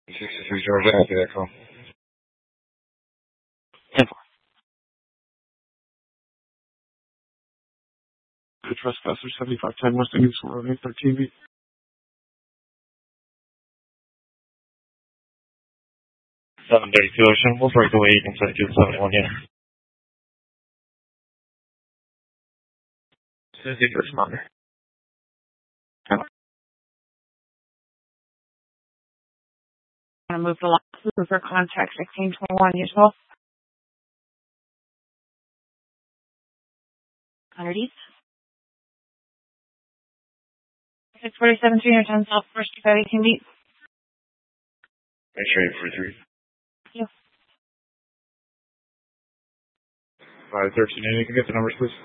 63 Georgia, after that call. 10-4. The trespasser 7510 West Indies Road 13B. 732 Ocean, we'll break away, you can send it to the 71 unit. This is your responder. I'm going to move the line for contact 1621 useful. 100 East. 647 Junior 10 South First 18 beat. Make sure you're 43. Yes. 513, and you can get the numbers, please.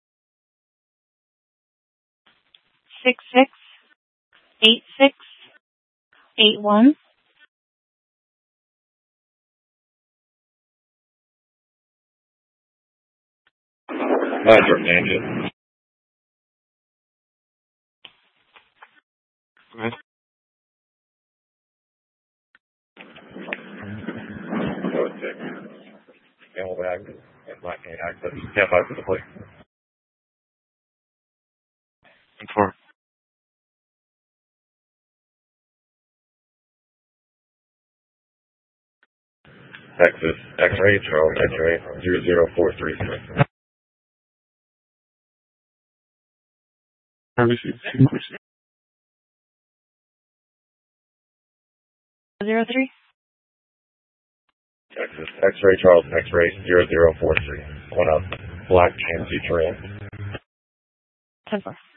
668681. Short name, yeah. Go ahead. Go with 6. Camel bag, and black cane access. Stand by for the plate. 10-4. Texas, X-ray, Charles, X-ray, 0043. RBC. 03. Texas, X-ray, Charles, X-ray, 0043. One up, black Chancy Terrain. 10-4.